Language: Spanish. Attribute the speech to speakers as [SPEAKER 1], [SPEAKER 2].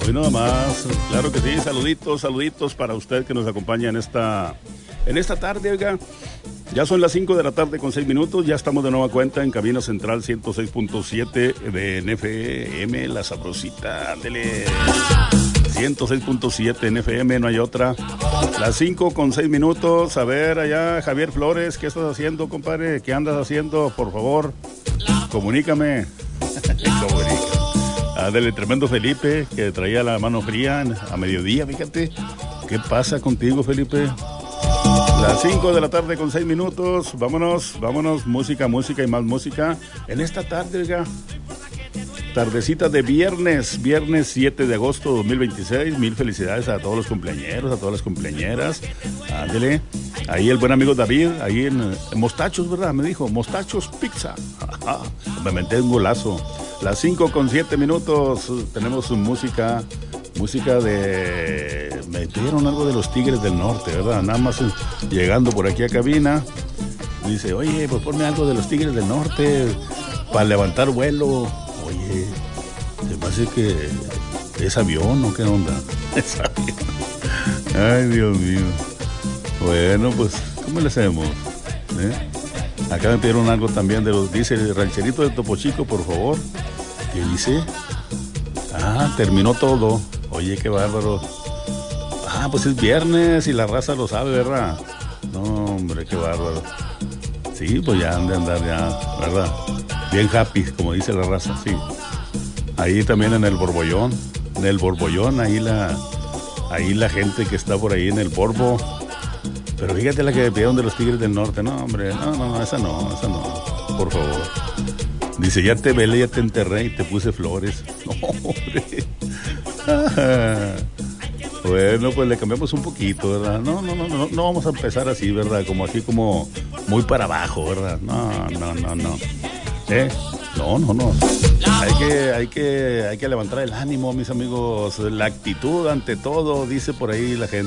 [SPEAKER 1] Hoy nada más, claro que sí, saluditos para usted que nos acompaña en esta tarde, oiga. Ya son las 5 de la tarde con 6 minutos, ya estamos de nueva cuenta en Cabina Central 106.7 de NFM, La Sabrosita, ándele. 106.7 NFM, no hay otra. Las 5 con 6 minutos, a ver allá, Javier Flores, ¿qué estás haciendo, compadre? ¿Qué andas haciendo? Por favor, comunícame. Ándale, tremendo Felipe, que traía la mano fría a mediodía, fíjate. ¿Qué pasa contigo, Felipe? Las 5 de la tarde con 6 minutos, vámonos, música y más música. En esta tarde, oiga, tardecita de viernes 7 de agosto de 2026, mil felicidades a todos los cumpleañeros, a todas las cumpleañeras. Ándele, ahí el buen amigo David, ahí en Mostachos, ¿verdad? Me dijo, Mostachos Pizza. Me metí un golazo. Las 5 con 7 minutos, tenemos música de... Me pidieron algo de los Tigres del Norte, ¿verdad? Nada más llegando por aquí a cabina, dice, oye, pues ponme algo de los Tigres del Norte para levantar vuelo. Oye, se me hace que es avión, ¿o qué onda? Es avión. Ay, Dios mío. Bueno, pues, ¿cómo le hacemos? Acá me pidieron algo también de los, dice, el rancherito de Topo Chico, por favor. ¿Qué dice? Terminó todo. Oye, qué bárbaro. Pues es viernes y la raza lo sabe, ¿verdad? No, hombre, qué bárbaro. Sí, pues ya han de andar ya, ¿verdad? Bien happy, como dice la raza, sí. Ahí también en el Borbollón, ahí la gente que está por ahí en el Borbo. Pero fíjate la que me pidieron de los Tigres del Norte. No, hombre, no, esa no, por favor. Dice, ya te velé, ya te enterré y te puse flores. No, hombre. Bueno, pues le cambiamos un poquito, ¿verdad? No vamos a empezar así, ¿verdad? Como muy para abajo, ¿verdad? No. No. Hay que levantar el ánimo, mis amigos. La actitud ante todo, dice por ahí la gente.